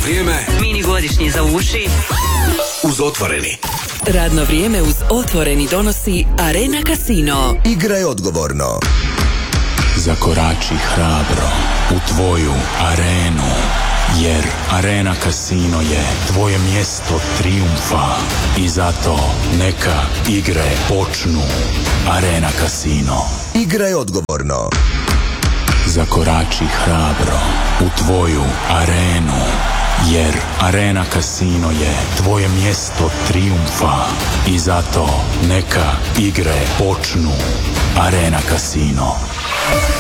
vrijeme. Mini godišnji za uši. Uz Otvoreni. Radno vrijeme uz Otvoreni donosi Arena Casino. Igraj odgovorno. Zakorači hrabro u tvoju arenu, jer Arena Casino je tvoje mjesto trijumfa i zato neka igre počnu. Arena Casino. Igraj odgovorno. Zakorači hrabro u tvoju arenu, jer Arena Casino je tvoje mjesto trijumfa i zato neka igre počnu. Arena Casino.